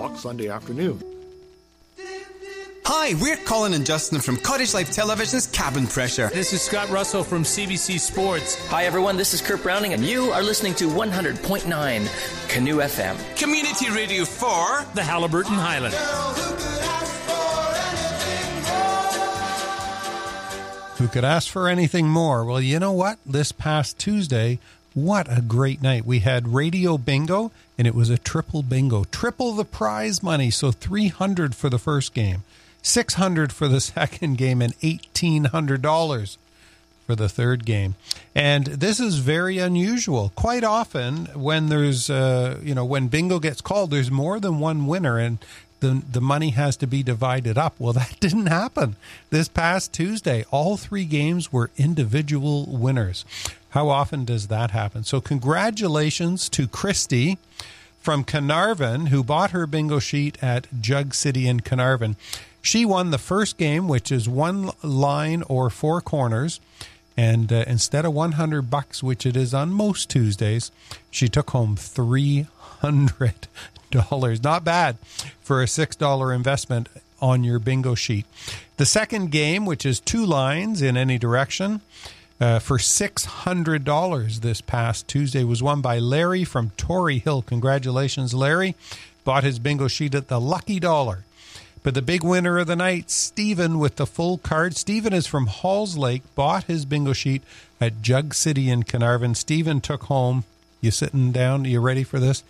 o'clock Sunday afternoon. Hi, we're Colin and Justin from Cottage Life Television's Cabin Pressure. This is Scott Russell from CBC Sports. Hi, everyone. This is Kurt Browning, and you are listening to 100.9 Canoe FM. Community radio for the Haliburton Highlands. Who could ask for anything more? Well, you know what? This past Tuesday, what a great night. We had radio bingo, and it was a triple bingo. Triple the prize money, so $300 for the first game, $600 for the second game, and $1,800 for the third game. And this is very unusual. Quite often, when there's, when bingo gets called, there's more than one winner, and the money has to be divided up. Well, that didn't happen this past Tuesday. All three games were individual winners. How often does that happen? So congratulations to Christy from Carnarvon, who bought her bingo sheet at Jug City in Carnarvon. She won the first game, which is one line or four corners. And instead of $100, which it is on most Tuesdays, she took home $300. Not bad for a $6 investment on your bingo sheet. The second game, which is two lines in any direction, for $600 this past Tuesday, was won by Larry from Torrey Hill. Congratulations, Larry. Bought his bingo sheet at the Lucky Dollar. But the big winner of the night, Stephen, with the full card. Stephen is from Halls Lake, bought his bingo sheet at Jug City in Carnarvon. Stephen took home, you sitting down, you ready for this?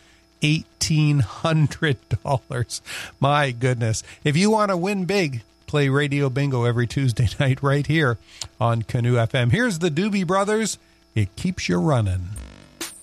$1,800. My goodness. If you want to win big, play Radio Bingo every Tuesday night right here on Canoe FM. Here's the Doobie Brothers. It keeps you running.